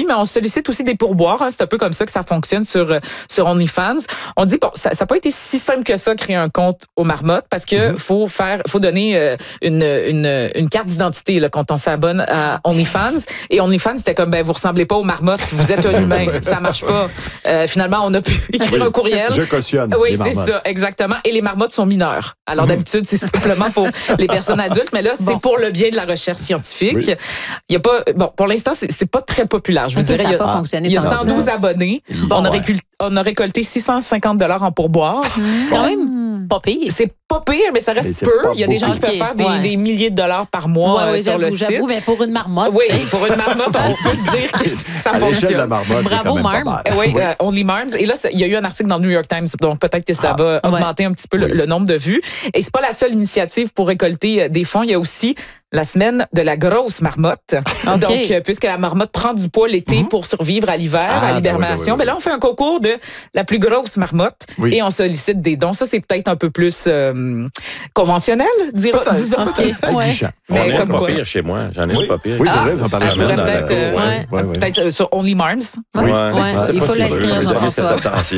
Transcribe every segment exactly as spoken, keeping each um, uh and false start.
mais on sollicite aussi des pourboires. Hein. C'est un peu comme ça que ça fonctionne sur, sur OnlyFans. On dit, bon, ça n'a pas été si simple que ça, créer un compte aux marmottes, parce que mm-hmm. faut faire, faut donner euh, une, une, une carte d'identité là, quand on s'abonne à OnlyFans. Et OnlyFans, c'était comme, ben, vous ressemblez pas aux marmottes, vous êtes un humain. Ça marche pas. Euh, finalement, on a pu écrire oui, un courriel. Je cautionne. Oui, c'est ça, exactement. Et les marmottes sont mineures. Alors, mm-hmm. d'habitude, c'est simplement pour les personnes adultes, mais là, c'est bon. Pour le bien de la recherche scientifique. Oui. Il y a pas, bon, pour l'instant, c'est, c'est pas très populaire. Je vous okay, dirais, il y a, ah, il y a cent douze abonnés. Bon, on, a ouais. récul- on a récolté six cent cinquante dollars en pourboire. Mmh. C'est quand même pas pire. C'est pas pire, mais ça reste mais peu. Il y a des gens qui peuvent faire des, okay. des milliers de dollars par mois ouais, euh, oui, sur j'avoue, le site. J'avoue, mais pour une marmotte. Oui, pour une marmotte, on peut se dire que ça à fonctionne. De la marmotte, bravo, Marm. Oui, oui. Uh, Only Marms. Et là, il y a eu un article dans le New York Times, donc peut-être que ça ah, va augmenter ouais. un petit peu oui. le, le nombre de vues. Et c'est pas la seule initiative pour récolter des fonds. Il y a aussi la semaine de la grosse marmotte. Okay. Donc, euh, puisque la marmotte prend du poids l'été mm-hmm. pour survivre à l'hiver, ah, à l'hibernation, ben, oui, oui, oui. ben là, on fait un concours de la plus grosse marmotte oui. et on sollicite des dons. Ça, c'est peut-être un peu plus euh, conventionnel, dira, disons. Okay. Ouais. Mais on comme pas pire chez moi. J'en ai oui. pas pire. Oui, c'est vrai, vous en parlez ah, souvent. Peut-être, euh, ouais. Ouais, ouais. peut-être euh, sur Only Marms. Oui, ouais. Ouais. Ouais. il faut l'inscrire, Jean-François.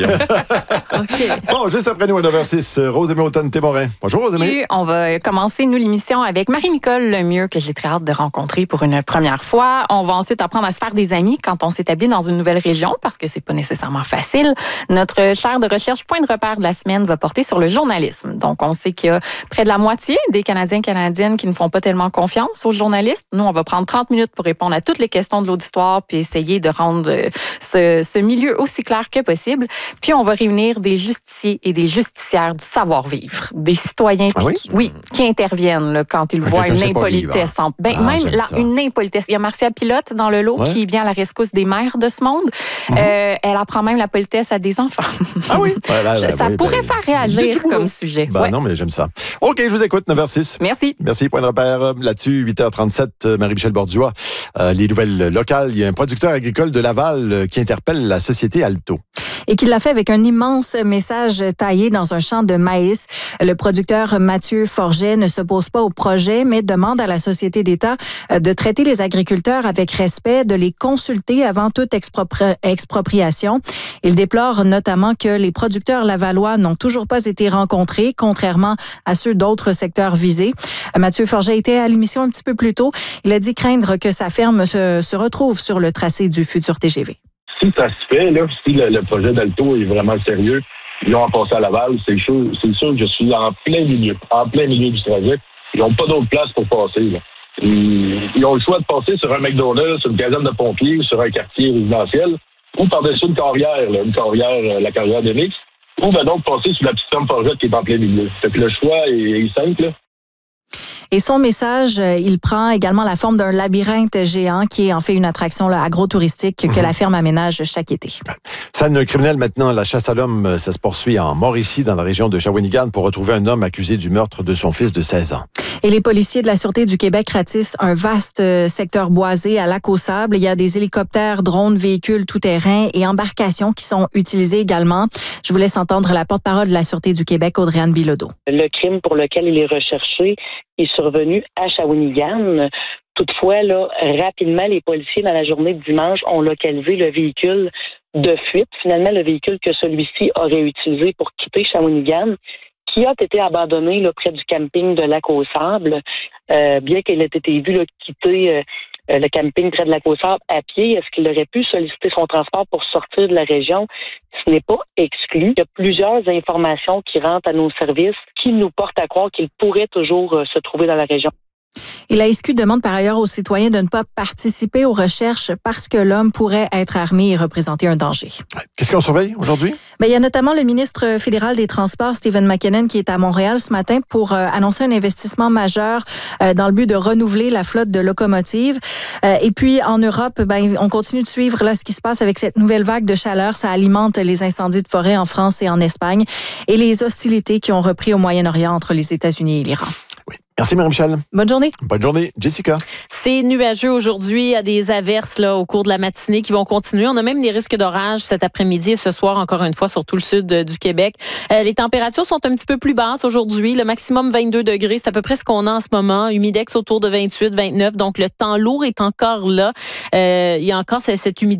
okay. Bon, juste après nous, à neuf heures six, Rosemée Automne-Témorin. Bonjour, Rosemée. On va commencer, nous, l'émission avec Marie-Nicole Lemieux, que j'ai très hâte de rencontrer pour une première fois. On va ensuite apprendre à se faire des amis quand on s'établit dans une nouvelle région, parce que c'est pas nécessairement facile. Notre chaire de recherche Point de repère de la semaine va porter sur le journalisme. Donc, on sait qu'il y a près de la moitié des Canadiens et Canadiennes qui ne font pas tellement confiance aux journalistes. Nous, on va prendre trente minutes pour répondre à toutes les questions de l'auditoire puis essayer de rendre ce, ce milieu aussi clair que possible. Puis, on va réunir des justiciers et des justicières du savoir-vivre, des citoyens ah oui? Qui, oui, qui interviennent là, quand ils voient une impolitesse. En, ben, ah, même là, une impolitesse. Il y a Marcia Pilote dans le lot ouais. qui vient à la rescousse des mères de ce monde. Mm-hmm. Euh, elle apprend même la politesse à des enfants. Ah oui? Ouais, là, là, ça oui, pourrait ben, faire réagir comme sujet. Ben, ouais. Non, mais j'aime ça. OK, je vous écoute, neuf heures six. Merci. Merci, Point de repère là-dessus, huit heures trente-sept, Marie-Michel Bordua. Euh, les nouvelles locales, il y a un producteur agricole de Laval qui interpelle la société Alto. Et qui l'a fait avec un immense message taillé dans un champ de maïs. Le producteur Mathieu Forget ne s'oppose pas au projet, mais demande à la Société d'État de traiter les agriculteurs avec respect, de les consulter avant toute expropri- expropriation. Il déplore notamment que les producteurs lavallois n'ont toujours pas été rencontrés, contrairement à ceux d'autres secteurs visés. Mathieu Forget était à l'émission un petit peu plus tôt. Il a dit craindre que sa ferme se, se retrouve sur le tracé du futur T G V. Si ça se fait, là, si le, le projet d'Alto est vraiment sérieux, ils ont passé à Laval, c'est sûr, c'est sûr que je suis en plein milieu, en plein milieu du trajet. Ils n'ont pas d'autre place pour passer. Là. Ils, ils ont le choix de passer sur un McDonald's, sur une caserne de pompiers, sur un quartier résidentiel, ou par-dessus une carrière, là, une carrière, la carrière de Mix, ou ben donc passer sur la petite ferme Forget qui est en plein milieu. Fait que le choix est, est simple, là. Et son message, il prend également la forme d'un labyrinthe géant qui est en fait une attraction là, agro-touristique que mmh. la ferme aménage chaque été. Scène criminelle maintenant, la chasse à l'homme, ça se poursuit en Mauricie, dans la région de Shawinigan, pour retrouver un homme accusé du meurtre de son fils de seize ans. Et les policiers de la Sûreté du Québec ratissent un vaste secteur boisé à Lac-aux-Sables. Il y a des hélicoptères, drones, véhicules tout-terrain et embarcations qui sont utilisés également. Je vous laisse entendre la porte-parole de la Sûreté du Québec, Audrey-Anne Bilodeau. Le crime pour lequel il est recherché est survenu à Shawinigan. Toutefois, là, rapidement, les policiers, dans la journée de dimanche, ont localisé le véhicule de fuite. Finalement, le véhicule que celui-ci aurait utilisé pour quitter Shawinigan, qui a été abandonné là, près du camping de Lac-aux-Sables, euh, bien qu'il ait été vu là, quitter euh, le camping près de Lac-aux-Sables à pied. Est-ce qu'il aurait pu solliciter son transport pour sortir de la région? Ce n'est pas exclu. Il y a plusieurs informations qui rentrent à nos services qui nous portent à croire qu'il pourrait toujours euh, se trouver dans la région. Et la S Q demande par ailleurs aux citoyens de ne pas participer aux recherches parce que l'homme pourrait être armé et représenter un danger. Qu'est-ce qu'on surveille aujourd'hui? Bien, il y a notamment le ministre fédéral des Transports, Stephen McKinnon, qui est à Montréal ce matin pour euh, annoncer un investissement majeur euh, dans le but de renouveler la flotte de locomotives. Euh, et puis, en Europe, ben, on continue de suivre là, ce qui se passe avec cette nouvelle vague de chaleur. Ça alimente les incendies de forêt en France et en Espagne et les hostilités qui ont repris au Moyen-Orient entre les États-Unis et l'Iran. Oui. Merci Marie-Michel. Bonne journée. Bonne journée. Jessica. C'est nuageux aujourd'hui. Il y a des averses là, au cours de la matinée qui vont continuer. On a même des risques d'orage cet après-midi et ce soir, encore une fois, sur tout le sud du Québec. Euh, les températures sont un petit peu plus basses aujourd'hui. Le maximum vingt-deux degrés, c'est à peu près ce qu'on a en ce moment. Humidex autour de vingt-huit, vingt-neuf. Donc, le temps lourd est encore là. Euh, il y a encore cette humidité.